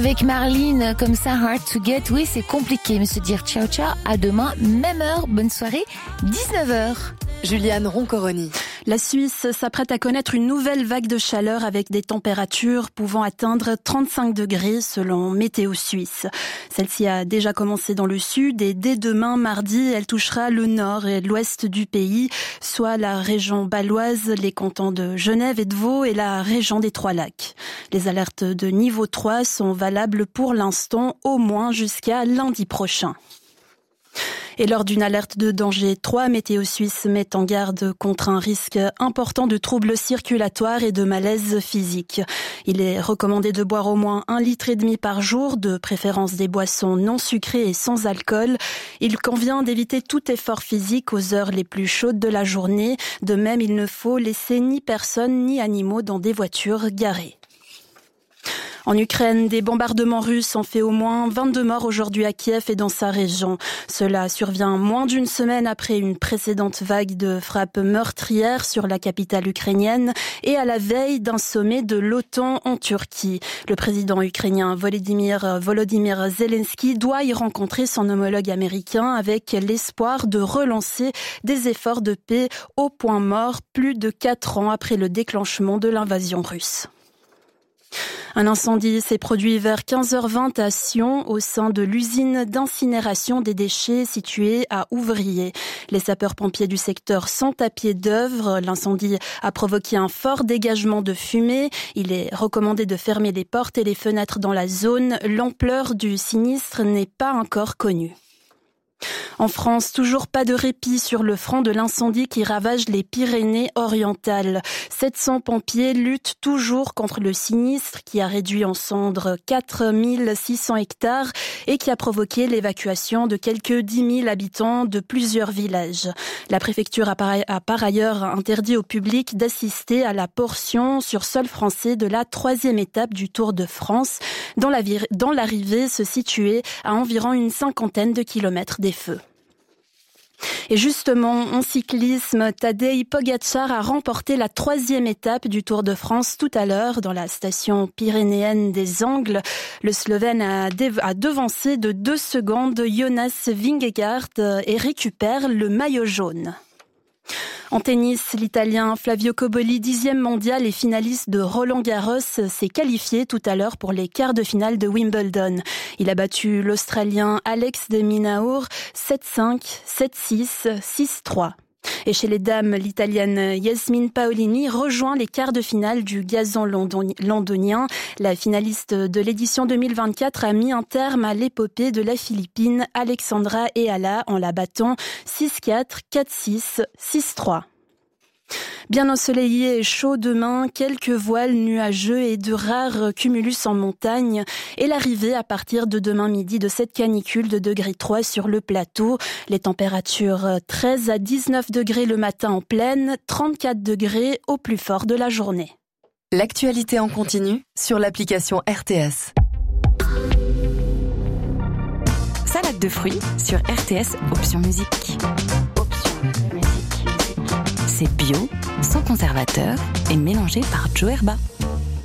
Avec Marlene, comme ça, hard to get. Oui, c'est compliqué, mais se dire ciao ciao, à demain, même heure, bonne soirée, 19h. Juliane Roncoroni. La Suisse s'apprête à connaître une nouvelle vague de chaleur avec des températures pouvant atteindre 35 degrés selon Météo Suisse. Celle-ci a déjà commencé dans le sud et dès demain, mardi, elle touchera le nord et l'ouest du pays, soit la région bâloise, les cantons de Genève et de Vaud et la région des Trois-Lacs. Les alertes de niveau 3 sont valables pour l'instant au moins jusqu'à lundi prochain. Et lors d'une alerte de danger 3, Météo Suisse met en garde contre un risque important de troubles circulatoires et de malaise physique. Il est recommandé de boire au moins 1,5 litre par jour, de préférence des boissons non sucrées et sans alcool. Il convient d'éviter tout effort physique aux heures les plus chaudes de la journée. De même, il ne faut laisser ni personnes ni animaux dans des voitures garées. En Ukraine, des bombardements russes ont fait au moins 22 morts aujourd'hui à Kiev et dans sa région. Cela survient moins d'une semaine après une précédente vague de frappes meurtrières sur la capitale ukrainienne et à la veille d'un sommet de l'OTAN en Turquie. Le président ukrainien Volodymyr Zelensky doit y rencontrer son homologue américain avec l'espoir de relancer des efforts de paix au point mort plus de 4 ans après le déclenchement de l'invasion russe. Un incendie s'est produit vers 15h20 à Sion, au sein de l'usine d'incinération des déchets située à Ouvrier. Les sapeurs-pompiers du secteur sont à pied d'œuvre. L'incendie a provoqué un fort dégagement de fumée. Il est recommandé de fermer les portes et les fenêtres dans la zone. L'ampleur du sinistre n'est pas encore connue. En France, toujours pas de répit sur le front de l'incendie qui ravage les Pyrénées-Orientales. 700 pompiers luttent toujours contre le sinistre qui a réduit en cendres 4600 hectares et qui a provoqué l'évacuation de quelques 10 000 habitants de plusieurs villages. La préfecture a par ailleurs interdit au public d'assister à la portion sur sol français de la 3e étape du Tour de France, dont l'arrivée se situait à environ une 50aine de kilomètres des feux. Et justement, en cyclisme, Tadej Pogačar a remporté la 3e étape du Tour de France tout à l'heure dans la station pyrénéenne des Angles. Le Slovène a devancé de 2 secondes Jonas Vingegaard et récupère le maillot jaune. En tennis, l'Italien Flavio Cobolli, 10e mondial et finaliste de Roland-Garros, s'est qualifié tout à l'heure pour les quarts de finale de Wimbledon. Il a battu l'Australien Alex de Minaur 7-5, 7-6, 6-3. Et chez les dames, l'Italienne Yasmine Paolini rejoint les quarts de finale du gazon londonien. La finaliste de l'édition 2024 a mis un terme à l'épopée de la Philippine Alexandra Eala en la battant 6-4, 4-6, 6-3. Bien ensoleillé et chaud demain, quelques voiles nuageux et de rares cumulus en montagne et l'arrivée à partir de demain midi de cette canicule de degré 3 sur le plateau. Les températures 13 à 19 degrés le matin en plaine, 34 degrés au plus fort de la journée. L'actualité en continu sur l'application RTS. Salade de fruits sur RTS Option Musique. C'est bio, sans conservateur et mélangé par Joe Herba.